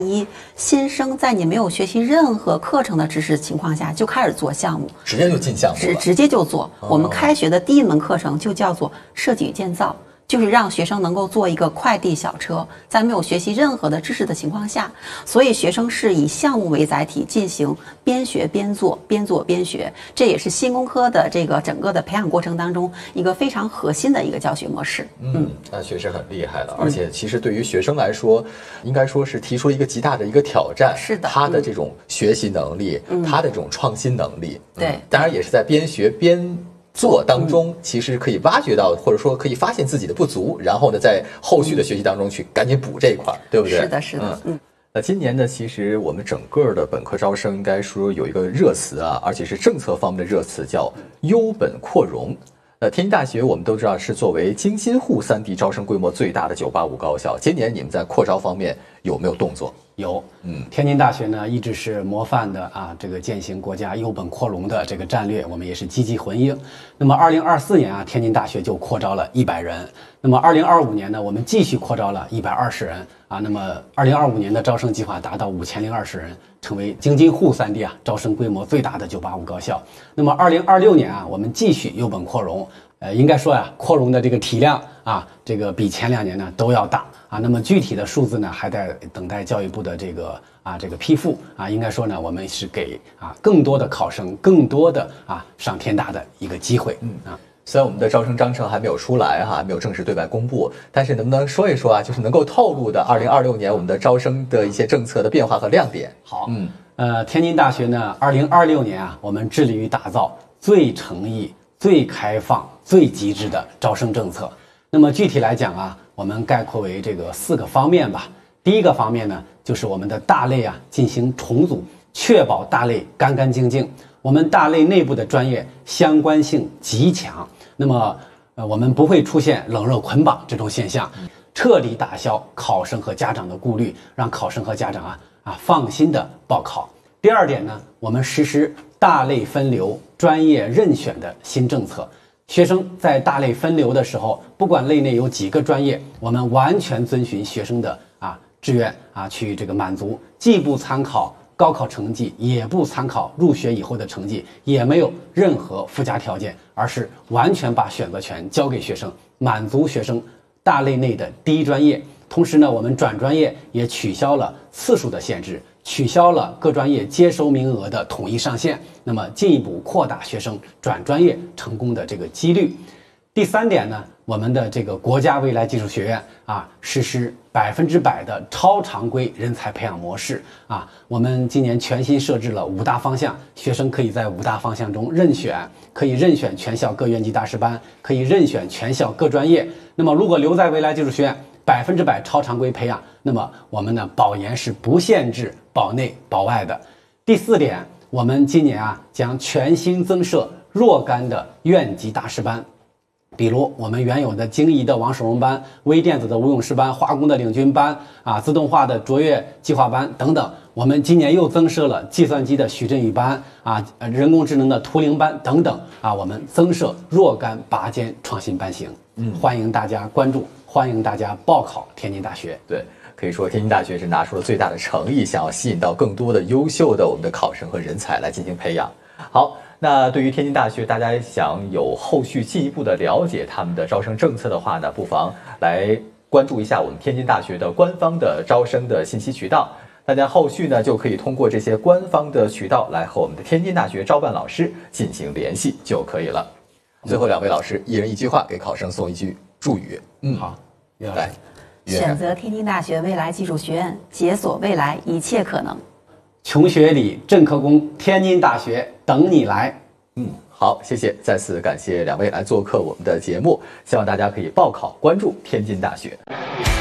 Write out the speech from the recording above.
新生在你没有学习任何课程的知识情况下就开始做项目， 直接就进项目了， 直接就做。我们开学的第一门课程就叫做设计与建造，就是让学生能够做一个快递小车，在没有学习任何的知识的情况下，所以学生是以项目为载体进行边学边做，边做边学，这也是新工科的这个整个的培养过程当中一个非常核心的一个教学模式。 那确实很厉害了，而且其实对于学生来说，应该说是提出了一个极大的一个挑战。 是的， 他的这种学习能力，他的这种创新能力， 对， 当然也是在边学边做当中，其实可以挖掘到，或者说可以发现自己的不足，然后呢，在后续的学习当中去赶紧补这一块，对不对？ 是的，是的， 那今年呢，其实我们整个的本科招生应该说有一个热词啊，而且是政策方面的热词，叫优本扩容。天津大学我们都知道是作为京津沪3地招生规模最大的985高校，今年你们在扩招方面有没有动作？ 有，天津大学呢一直是模范的这个践行国家优本扩容的这个战略，我们也是积极回应。那么2024年天津大学就扩招了100人，那么2025年呢，我们继续扩招了120人那么2025年的招生计划达到5020人，成为京津沪3地招生规模最大的985高校。那么2026年我们继续优本扩容，应该说扩容的这个体量这个比前2年呢都要大那么具体的数字呢还在等待教育部的这个批复应该说呢，我们是给更多的考生更多的上天大的一个机会虽然我们的招生章程还没有出来还没有正式对外公布，但是能不能说一说就是能够透露的2026年我们的招生的一些政策的变化和亮点？ 好，天津大学呢2026年我们致力于打造最诚意、最开放、最极致的招生政策。那么具体来讲我们概括为这个4个方面吧。第一个方面呢，就是我们的大类进行重组，确保大类干干净净。我们大类内部的专业相关性极强，那么我们不会出现冷热捆绑这种现象，彻底打消考生和家长的顾虑，让考生和家长放心的报考。第二点呢，我们实施大类分流、专业任选的新政策。学生在大类分流的时候，不管类内有几个专业，我们完全遵循学生的志愿去这个满足，既不参考高考成绩，也不参考入学以后的成绩，也没有任何附加条件，而是完全把选择权交给学生，满足学生大类内的第一专业。同时呢，我们转专业也取消了次数的限制，取消了各专业接收名额的统一上限，那么进一步扩大学生转专业成功的这个几率。第三点呢，我们的这个国家未来技术学院实施100%的超常规人才培养模式我们今年全新设置了5大方向，学生可以在5大方向中任选，可以任选全校各院级大师班，可以任选全校各专业。那么如果留在未来技术学院100%超常规培养，那么我们呢保研是不限制保内保外的。第4点，我们今年将全新增设若干的院级大师班，比如我们原有的京仪的王守荣班、微电子的吴永师班、化工的领军班自动化的卓越计划班等等。我们今年又增设了计算机的许振宇班人工智能的图灵班等等我们增设若干8间创新班型。欢迎大家关注，欢迎大家报考天津大学。 对，可以说天津大学是拿出了最大的诚意，想要吸引到更多的优秀的我们的考生和人才来进行培养。好，那对于天津大学，大家想有后续进一步的了解他们的招生政策的话呢，不妨来关注一下我们天津大学的官方的招生的信息渠道。大家后续呢就可以通过这些官方的渠道来和我们的天津大学招办老师进行联系就可以了。最后2位老师一人一句话给考生送一句祝语。 好， 来， 选择天津大学未来技术学院，解锁未来一切可能。 穷学理，正科工，天津大学等你来。 好，谢谢，再次感谢2位来做客我们的节目，希望大家可以报考关注天津大学。